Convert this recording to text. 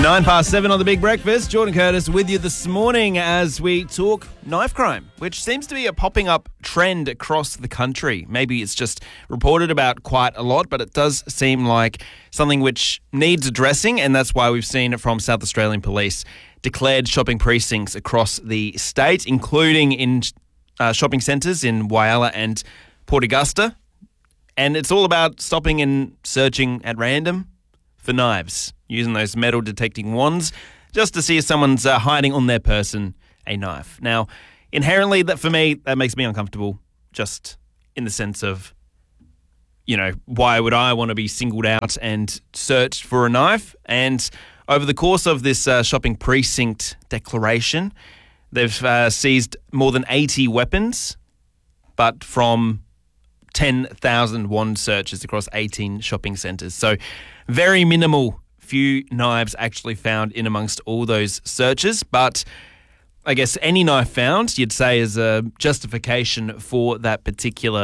7:09 on The Big Breakfast. Jordan Curtis with you this morning as we talk knife crime, which seems to be a popping up trend across the country. Maybe it's just reported about quite a lot, but it does seem like something which needs addressing, and that's why we've seen it from South Australian Police declared shopping precincts across the state, including in shopping centres in Whyalla and Port Augusta. And it's all about stopping and searching at random for knives, using those metal detecting wands just to see if someone's hiding on their person a knife. Now, inherently, that for me, that makes me uncomfortable, just in the sense of, why would I want to be singled out and searched for a knife? And over the course of this shopping precinct declaration, they've seized more than 80 weapons, but from 10,000 wand searches across 18 shopping centres. So very minimal, few knives actually found in amongst all those searches. But I guess any knife found, you'd say, is a justification for that particular